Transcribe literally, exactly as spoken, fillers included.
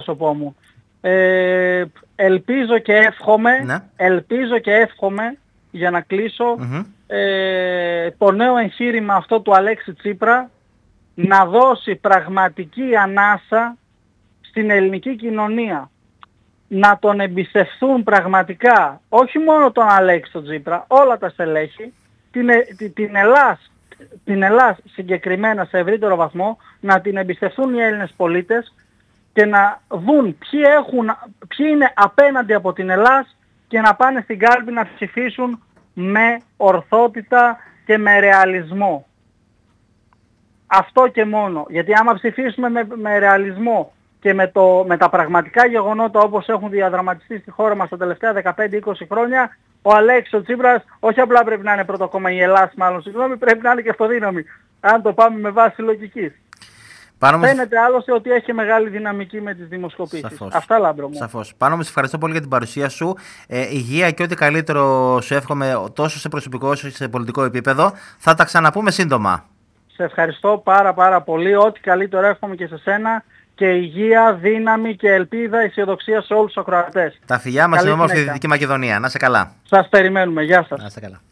πρόσωπό μου. Ε, ελπίζω και εύχομαι, ναι. ελπίζω και εύχομαι, για να κλείσω, Mm-hmm. ε, το νέο εγχείρημα αυτό του Αλέξη Τσίπρα να δώσει πραγματική ανάσα στην ελληνική κοινωνία. Να τον εμπιστευθούν πραγματικά, όχι μόνο τον Αλέξη τον Τσίπρα, όλα τα στελέχη, την, την, την Ελλάς, την Ελλάς συγκεκριμένα σε ευρύτερο βαθμό, να την εμπιστευτούν οι Έλληνες πολίτες και να δουν ποιοι, έχουν, ποιοι είναι απέναντι από την Ελλάς και να πάνε στην κάλπη να ψηφίσουν με ορθότητα και με ρεαλισμό. Αυτό και μόνο. Γιατί άμα ψηφίσουμε με, με ρεαλισμό και με, το, με τα πραγματικά γεγονότα όπως έχουν διαδραματιστεί στη χώρα μας τα τελευταία δεκαπέντε είκοσι χρόνια, ο Αλέξης ο Τσίπρας όχι απλά πρέπει να είναι πρώτο κόμμα, η Ελλάς μάλλον, συγγνώμη, πρέπει να είναι και αυτοδύναμη. Αν το πάμε με βάση λογικής. Πάνω Φαίνεται άλλωστε ότι έχει μεγάλη δυναμική με τις δημοσκοπήσεις. Σαφώς. Αυτά, Λάμπρο μου. Σαφώς. Πάνω μου, σε ευχαριστώ πολύ για την παρουσία σου. Ε, υγεία και ό,τι καλύτερο σου εύχομαι τόσο σε προσωπικό όσο και σε πολιτικό επίπεδο. Θα τα ξαναπούμε σύντομα. Σε ευχαριστώ πάρα πάρα πολύ. Ό,τι καλύτερο εύχομαι και σε σένα. Και υγεία, δύναμη και ελπίδα, αισιοδοξία σε όλους τους ακροατές. Τα φιλιά μας, είμαι στη Δυτική Μακεδονία. Να είσαι καλά. Σας περιμένουμε. Γεια σας. Να είστε καλά.